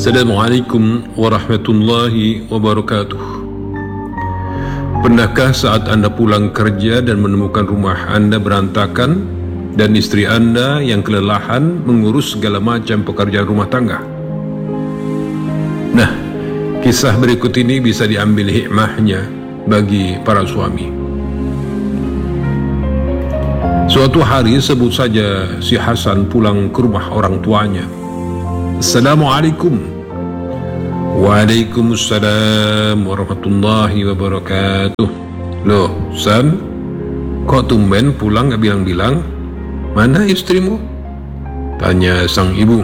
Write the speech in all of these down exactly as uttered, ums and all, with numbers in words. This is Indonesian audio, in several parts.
Assalamualaikum warahmatullahi wabarakatuh. Pernahkah saat Anda pulang kerja dan menemukan rumah Anda berantakan dan istri Anda yang kelelahan mengurus segala macam pekerjaan rumah tangga? Nah, kisah berikut ini bisa diambil hikmahnya bagi para suami. Suatu hari, sebut saja si Hasan pulang ke rumah orang tuanya. Assalamualaikum. Waalaikumsalam warahmatullahi wabarakatuh. Loh, San, kok tumben pulang gak bilang-bilang? Mana istrimu? Tanya sang ibu.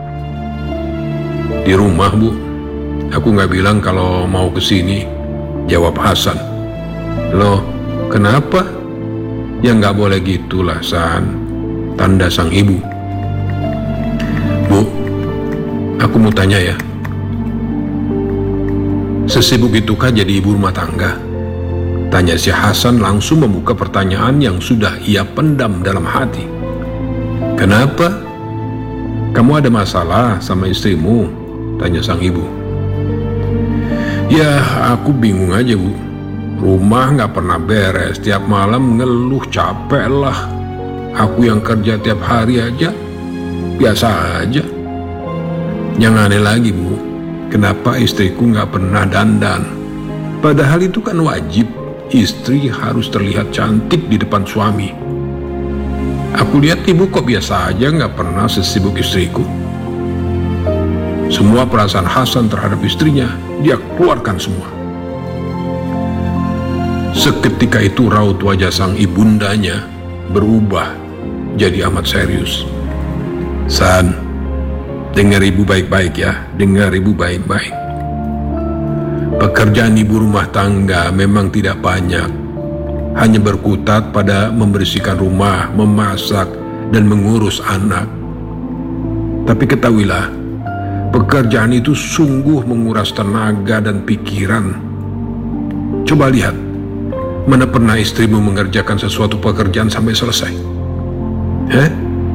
Di rumah, Bu. Aku gak bilang kalau mau kesini, jawab Hasan. Loh, kenapa? Ya gak boleh gitulah, San, tanda sang ibu. Bu, aku mau tanya ya, sesibuk itukah jadi ibu rumah tangga? Tanya si Hasan langsung membuka pertanyaan yang sudah ia pendam dalam hati. Kenapa? Kamu ada masalah sama istrimu? Tanya sang ibu. Ya, aku bingung aja, Bu. Rumah gak pernah beres, tiap malam ngeluh, capek lah. Aku yang kerja tiap hari aja, biasa aja. Yang aneh lagi, Bu, kenapa istriku gak pernah dandan? Padahal itu kan wajib, istri harus terlihat cantik di depan suami. Aku lihat ibu kok biasa aja, gak pernah sesibuk istriku. Semua perasaan Hasan terhadap istrinya dia keluarkan semua. Seketika itu raut wajah sang ibundanya berubah jadi amat serius. San, dengar ibu baik-baik ya, dengar ibu baik-baik. Pekerjaan ibu rumah tangga memang tidak banyak, hanya berkutat pada membersihkan rumah, memasak, dan mengurus anak. Tapi ketahuilah, pekerjaan itu sungguh menguras tenaga dan pikiran. Coba lihat, mana pernah istrimu mengerjakan sesuatu pekerjaan sampai selesai? Hah?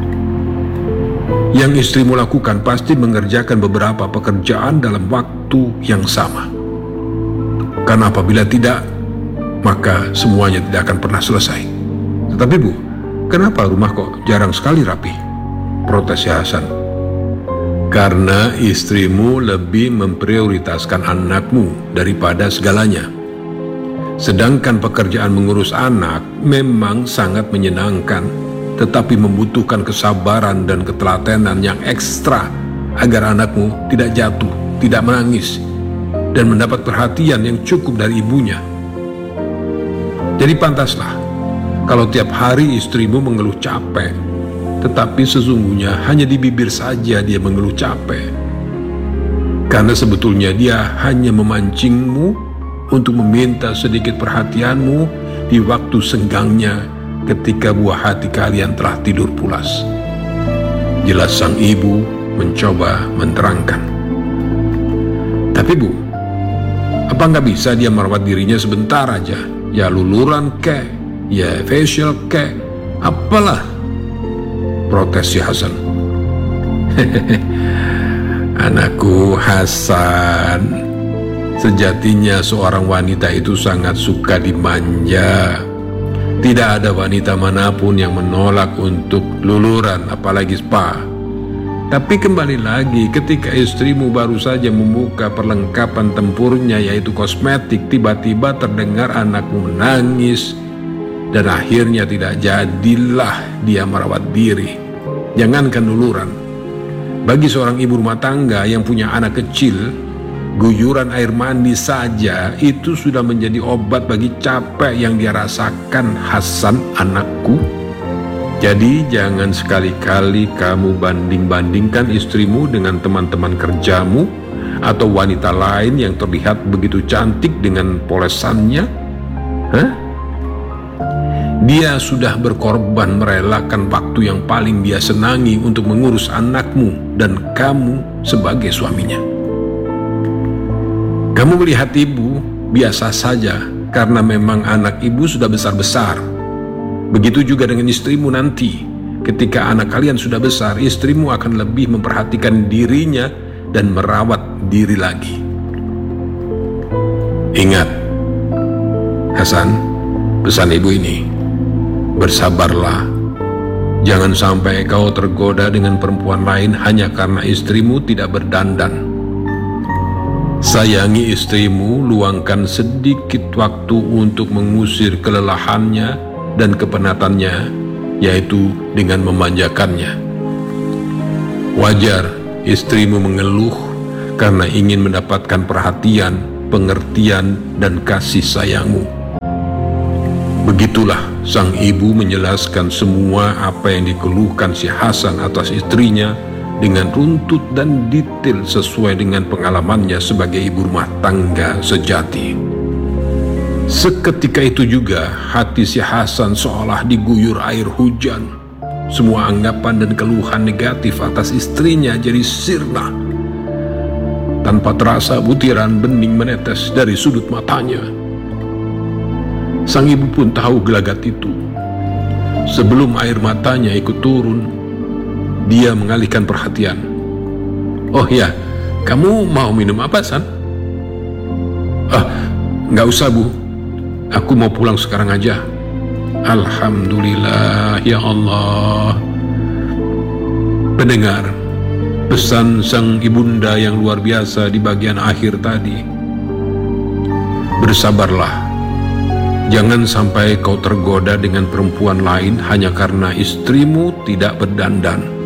Yang istrimu lakukan pasti mengerjakan beberapa pekerjaan dalam waktu yang sama. Karena apabila tidak, maka semuanya tidak akan pernah selesai. Tetapi Bu, kenapa rumah kok jarang sekali rapi? Protes si Hasan. Karena istrimu lebih memprioritaskan anakmu daripada segalanya. Sedangkan pekerjaan mengurus anak memang sangat menyenangkan, tetapi membutuhkan kesabaran dan ketelatenan yang ekstra agar anakmu tidak jatuh, tidak menangis, dan mendapat perhatian yang cukup dari ibunya. Jadi pantaslah kalau tiap hari istrimu mengeluh capek, tetapi sesungguhnya hanya di bibir saja dia mengeluh capek. Karena sebetulnya dia hanya memancingmu untuk meminta sedikit perhatianmu di waktu senggangnya ketika buah hati kalian telah tidur pulas. Jelas sang ibu mencoba menerangkan. Tapi Bu, apa nggak bisa dia merawat dirinya sebentar aja? Ya luluran kek, ya facial kek, apalah, protes si Hasan. Anakku Hasan, sejatinya seorang wanita itu sangat suka dimanja. Tidak ada wanita manapun yang menolak untuk luluran, apalagi spa. Tapi kembali lagi, ketika istrimu baru saja membuka perlengkapan tempurnya yaitu kosmetik, tiba-tiba terdengar anakmu menangis, dan akhirnya tidak jadilah dia merawat diri. Jangankan luluran, bagi seorang ibu rumah tangga yang punya anak kecil, guyuran air mandi saja itu sudah menjadi obat bagi capek yang dia rasakan. Hasan, anakku, jadi jangan sekali-kali kamu banding-bandingkan istrimu dengan teman-teman kerjamu atau wanita lain yang terlihat begitu cantik dengan polesannya. Hah? Dia sudah berkorban merelakan waktu yang paling dia senangi untuk mengurus anakmu dan kamu sebagai suaminya. Kamu melihat ibu biasa saja karena memang anak ibu sudah besar-besar. Begitu juga dengan istrimu nanti. Ketika anak kalian sudah besar, istrimu akan lebih memperhatikan dirinya dan merawat diri lagi. Ingat, Hasan, pesan ibu ini, bersabarlah. Jangan sampai kau tergoda dengan perempuan lain hanya karena istrimu tidak berdandan. Sayangi istrimu, luangkan sedikit waktu untuk mengusir kelelahannya dan kepenatannya, yaitu dengan memanjakannya. Wajar istrimu mengeluh karena ingin mendapatkan perhatian, pengertian, dan kasih sayangmu. Begitulah sang ibu menjelaskan semua apa yang dikeluhkan si Hasan atas istrinya dengan runtut dan detail sesuai dengan pengalamannya sebagai ibu rumah tangga sejati. Seketika itu juga hati si Hasan seolah diguyur air hujan. Semua anggapan dan keluhan negatif atas istrinya jadi sirna. Tanpa terasa butiran bening menetes dari sudut matanya. Sang ibu pun tahu gelagat itu. Sebelum air matanya ikut turun, dia mengalihkan perhatian. "Oh ya, kamu mau minum apa, San?" "Ah, nggak usah, Bu. Aku mau pulang sekarang aja." Alhamdulillah, ya Allah. Pendengar, pesan sang ibunda yang luar biasa di bagian akhir tadi. Bersabarlah. Jangan sampai kau tergoda dengan perempuan lain hanya karena istrimu tidak berdandan.